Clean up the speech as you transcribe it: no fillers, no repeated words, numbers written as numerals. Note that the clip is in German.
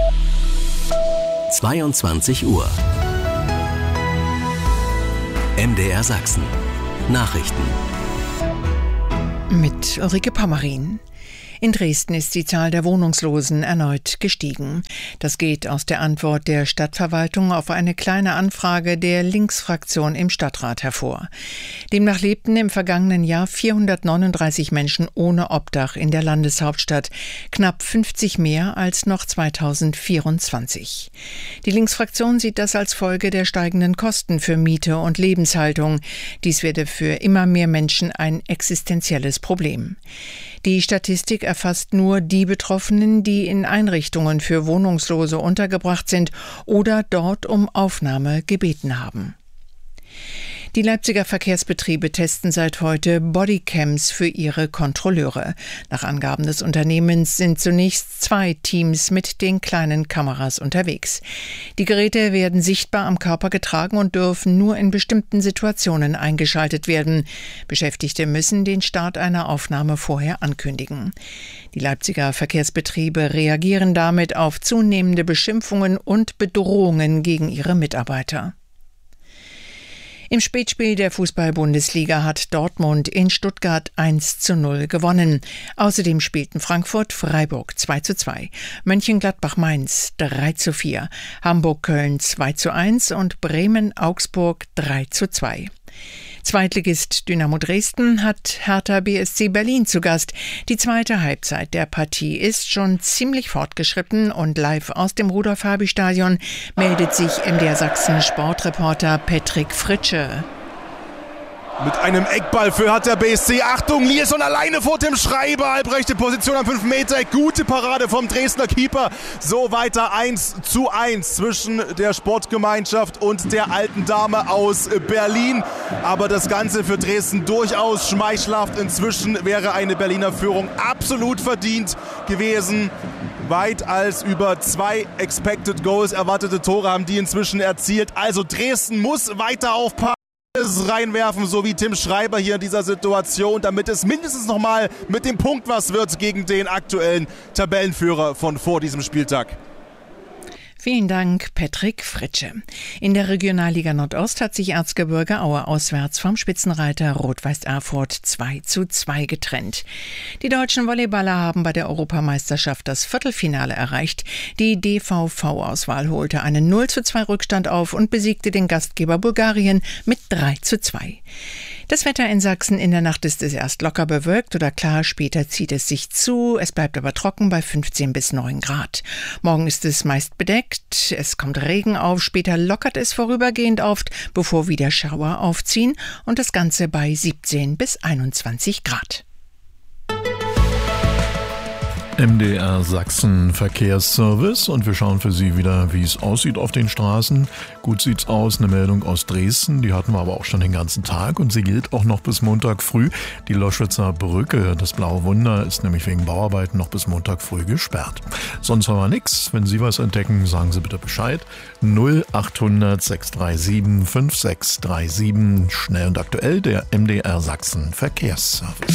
22 Uhr. MDR Sachsen. Nachrichten. Mit Ulrike Pommerin. In Dresden ist die Zahl der Wohnungslosen erneut gestiegen. Das geht aus der Antwort der Stadtverwaltung auf eine kleine Anfrage der Linksfraktion im Stadtrat hervor. Demnach lebten im vergangenen Jahr 439 Menschen ohne Obdach in der Landeshauptstadt, knapp 50 mehr als noch 2024. Die Linksfraktion sieht das als Folge der steigenden Kosten für Miete und Lebenshaltung. Dies werde für immer mehr Menschen ein existenzielles Problem. Die Statistik erfasst nur die Betroffenen, die in Einrichtungen für Wohnungslose untergebracht sind oder dort um Aufnahme gebeten haben. Die Leipziger Verkehrsbetriebe testen seit heute Bodycams für ihre Kontrolleure. Nach Angaben des Unternehmens sind zunächst 2 Teams mit den kleinen Kameras unterwegs. Die Geräte werden sichtbar am Körper getragen und dürfen nur in bestimmten Situationen eingeschaltet werden. Beschäftigte müssen den Start einer Aufnahme vorher ankündigen. Die Leipziger Verkehrsbetriebe reagieren damit auf zunehmende Beschimpfungen und Bedrohungen gegen ihre Mitarbeiter. Im Spätspiel der Fußball-Bundesliga hat Dortmund in Stuttgart 1:0 gewonnen. Außerdem spielten Frankfurt Freiburg 2:2, Mönchengladbach-Mainz 3:4, Hamburg-Köln 2:1 und Bremen-Augsburg 3:2. Zweitligist Dynamo Dresden hat Hertha BSC Berlin zu Gast. Die zweite Halbzeit der Partie ist schon ziemlich fortgeschritten und live aus dem Rudolf-Habich-Stadion meldet sich MDR Sachsen Sportreporter Patrick Fritsche. Mit einem Eckball für Hertha BSC. Achtung, Lierson alleine vor dem Schreiber. Halbrechte Position am 5 Meter. Gute Parade vom Dresdner Keeper. So weiter 1:1 zwischen der Sportgemeinschaft und der alten Dame aus Berlin. Aber das Ganze für Dresden durchaus schmeichelhaft. Inzwischen wäre eine Berliner Führung absolut verdient gewesen. Weit als über 2 Expected Goals erwartete Tore haben die inzwischen erzielt. Also Dresden muss weiter aufpassen. Reinwerfen, so wie Tim Schreiber hier in dieser Situation, damit es mindestens nochmal mit dem Punkt was wird gegen den aktuellen Tabellenführer von vor diesem Spieltag. Vielen Dank, Patrick Fritsche. In der Regionalliga Nordost hat sich Erzgebirge Aue auswärts vom Spitzenreiter Rot-Weiß Erfurt 2:2 getrennt. Die deutschen Volleyballer haben bei der Europameisterschaft das Viertelfinale erreicht. Die DVV-Auswahl holte einen 0:2 Rückstand auf und besiegte den Gastgeber Bulgarien mit 3:2. Das Wetter in Sachsen: in der Nacht ist es erst locker bewölkt oder klar, später zieht es sich zu. Es bleibt aber trocken bei 15 bis 9 Grad. Morgen ist es meist bedeckt, es kommt Regen auf, später lockert es vorübergehend oft, bevor wieder Schauer aufziehen und das Ganze bei 17 bis 21 Grad. MDR Sachsen Verkehrsservice und wir schauen für Sie wieder, wie es aussieht auf den Straßen. Gut sieht's aus, eine Meldung aus Dresden, die hatten wir aber auch schon den ganzen Tag und sie gilt auch noch bis Montag früh. Die Loschwitzer Brücke, das Blaue Wunder, ist nämlich wegen Bauarbeiten noch bis Montag früh gesperrt. Sonst haben wir nichts. Wenn Sie was entdecken, sagen Sie bitte Bescheid. 0800 637 5637, schnell und aktuell, der MDR Sachsen Verkehrsservice.